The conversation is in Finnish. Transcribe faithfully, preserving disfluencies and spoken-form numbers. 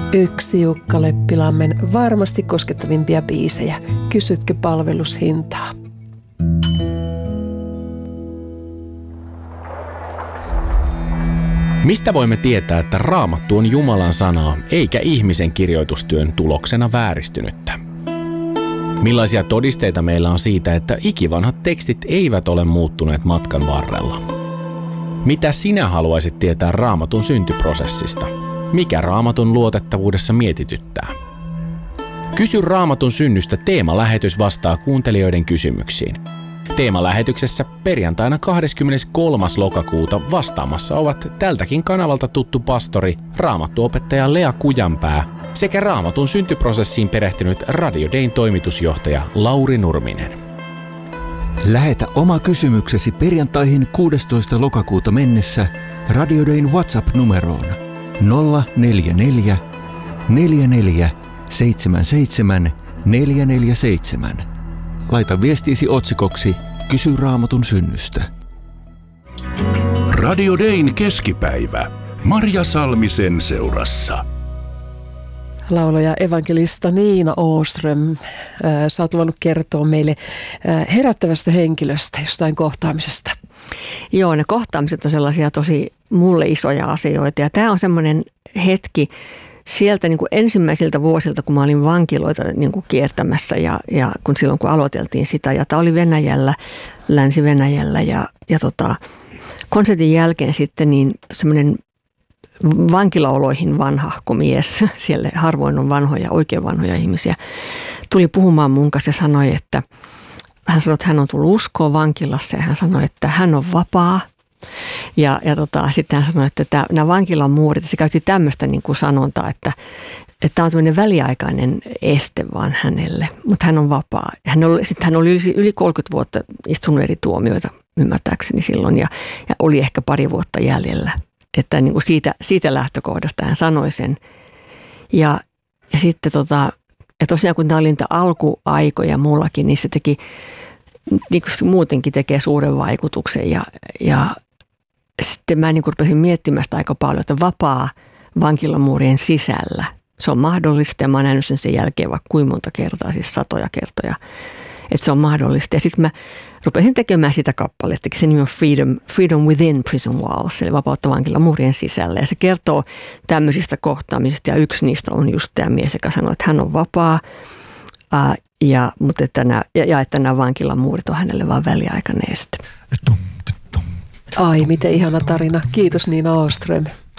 Yksi Jukka Leppilammen varmasti koskettavimpia biisejä. Kysytkö palvelushintaa? Mistä voimme tietää, että Raamattu on Jumalan sanaa eikä ihmisen kirjoitustyön tuloksena vääristynyttä? Millaisia todisteita meillä on siitä, että ikivanhat tekstit eivät ole muuttuneet matkan varrella? Mitä sinä haluaisit tietää Raamatun syntyprosessista? Mikä Raamatun luotettavuudessa mietityttää? Kysy Raamatun synnystä teemalähetys vastaa kuuntelijoiden kysymyksiin. Teemalähetyksessä perjantaina kahdeskymmeneskolmas lokakuuta vastaamassa ovat tältäkin kanavalta tuttu pastori, raamattuopettaja Lea Kujanpää sekä Raamatun syntyprosessiin perehtynyt Radio Dayn toimitusjohtaja Lauri Nurminen. Lähetä oma kysymyksesi perjantaihin kuudestoista lokakuuta mennessä Radio Dayn WhatsApp-numeroon nolla neljä neljä, neljä neljä, seitsemän seitsemän, neljä neljä seitsemän. Laita viestiisi otsikoksi Kysy Raamatun synnystä. Radio Dayn keskipäivä. Marja Salmisen seurassa. Laulaja evankelista Niina Åström, sä oot luvannut kertoa meille herättävästä henkilöstä, jostain kohtaamisesta. Joo, ne kohtaamiset on sellaisia tosi mulle isoja asioita ja tämä on semmoinen hetki sieltä niin kuin ensimmäisiltä vuosilta, kun mä olin vankiloita niin kuin kiertämässä ja, ja kun silloin kun aloiteltiin sitä ja tämä oli Venäjällä, Länsi-Venäjällä ja, ja tota, konsertin jälkeen sitten niin semmoinen vankilaoloihin vanhahko mies, siellä harvoin on vanhoja, oikein vanhoja ihmisiä, tuli puhumaan mun kanssa ja sanoi, että hän sanoi, että hän on tullut uskoon vankilassa ja hän sanoi, että hän on vapaa. Ja, ja tota, sitten hän sanoi, että tämä, nämä vankilan muurit, se käytti tämmöistä niin kuin sanontaa, että tämä on tämmöinen väliaikainen este vaan hänelle, mutta hän on vapaa. Hän oli, sitten hän oli yli, yli kolmekymmentä vuotta istunut eri tuomioita ymmärtääkseni silloin ja, ja oli ehkä pari vuotta jäljellä. Että niin kuin siitä, siitä lähtökohdasta hän sanoi sen. Ja, ja sitten tota, ja tosiaan kun tämä oli niitä alkuaikoja mullakin, niin se teki, niin kuin muutenkin tekee suuren vaikutuksen. Ja, ja sitten mä niin kuin rupesin miettimään sitä aika paljon, että vapaa vankilamuurien sisällä. Se on mahdollista ja mä oon nähnyt sen sen jälkeen vaikka kuinka monta kertaa, siis satoja kertoja, että se on mahdollista. Ja sitten mä rupesin tekemään sitä kappaletta, se nimi on Freedom, Freedom Within Prison Walls, eli vapautta vankilamuurien sisällä. Ja se kertoo tämmöisistä kohtaamisista ja yksi niistä on just tämä mies, joka sanoo, että hän on vapaa ää, ja, mutta että nämä, ja, ja että nämä vankilamuurit on hänelle vaan väliaikainen este. Ai, miten ihana tarina. Kiitos Niina Åström.